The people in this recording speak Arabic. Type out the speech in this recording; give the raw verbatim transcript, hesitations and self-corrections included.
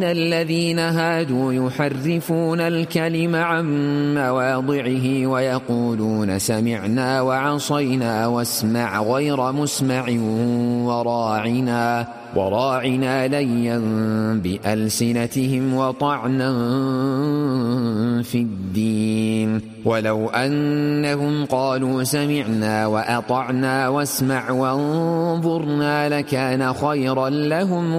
الذين هادوا يحرفون الكلم عن مواضعه ويقولون سمعنا وعصينا واسمع غير مسمع وراعنا وراعنا ليا بألسنتهم وطعنا في الدين ولو أنهم قالوا سمعنا وأطعنا واسمع وانظرنا لكان خيرا لهم